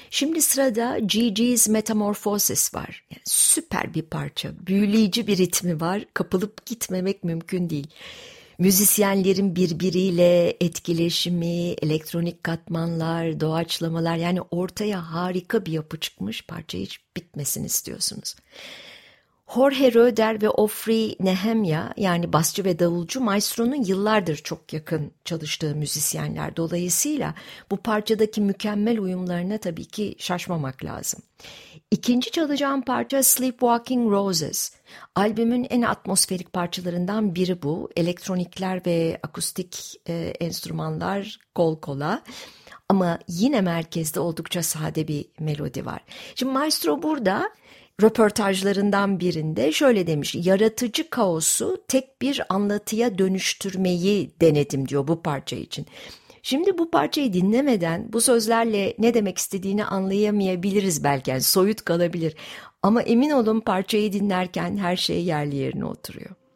Şimdi sırada Gigi's Metamorphosis var. Yani süper bir parça, büyüleyici bir ritmi var. Kapılıp gitmemek mümkün değil. Müzisyenlerin birbiriyle etkileşimi, elektronik katmanlar, doğaçlamalar, yani ortaya harika bir yapı çıkmış. Parça hiç bitmesin istiyorsunuz. Jorge Roeder ve Ofri Nehemia, yani basçı ve davulcu, maestro'nun yıllardır çok yakın çalıştığı müzisyenler. Dolayısıyla bu parçadaki mükemmel uyumlarına tabii ki şaşmamak lazım. İkinci çalacağım parça Sleepwalking Roses. Albümün en atmosferik parçalarından biri bu. Elektronikler ve akustik enstrümanlar kol kola. Ama yine merkezde oldukça sade bir melodi var. Şimdi maestro burada röportajlarından birinde şöyle demiş: yaratıcı kaosu tek bir anlatıya dönüştürmeyi denedim diyor bu parça için. Şimdi bu parçayı dinlemeden bu sözlerle ne demek istediğini anlayamayabiliriz belki, yani soyut kalabilir. Ama emin olun parçayı dinlerken her şey yerli yerine oturuyor.